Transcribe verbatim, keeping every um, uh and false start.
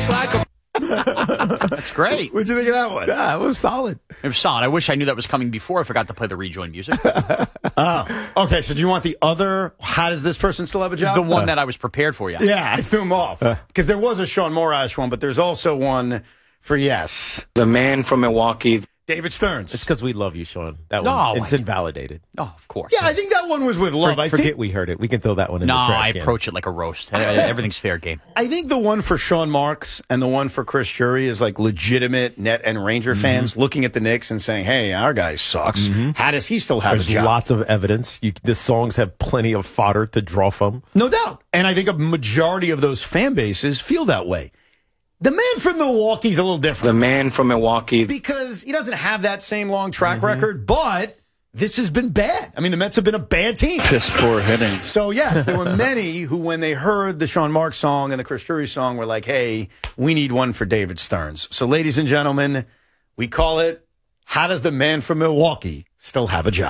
looks like a... That's great. What'd you think of that one? Yeah, it was solid. It was solid. I wish I knew that was coming before I forgot to play the rejoin music. Oh, okay. So do you want the other, how does this person still have a job? The one that I was prepared for, yeah. Yeah, I threw him off. Because there was a Sean Morash one, but there's also one for yes. The man from Milwaukee. David Stearns. It's because we love you, Sean. That No, one, it's I- invalidated. Oh, of course. Yeah, I think that one was with love. For- I forget think, we heard it. We can throw that one in No, the trash I can. approach it like a roast. Everything's fair game. I think the one for Sean Marks and the one for Chris Jury is like legitimate Net and Ranger Mm-hmm. fans looking at the Knicks and saying, hey, our guy sucks. How does he still have There's a job? lots of evidence. You, the songs have plenty of fodder to draw from. No doubt. And I think a majority of those fan bases feel that way. The man from Milwaukee's a little different. The man from Milwaukee. Because he doesn't have that same long track record, but this has been bad. I mean, the Mets have been a bad team. Piss poor hitting. So, yes, there were many who, when they heard the Sean Marks song and the Chris Drury song, were like, hey, we need one for David Stearns. So, ladies and gentlemen, we call it, how does the man from Milwaukee still have a job?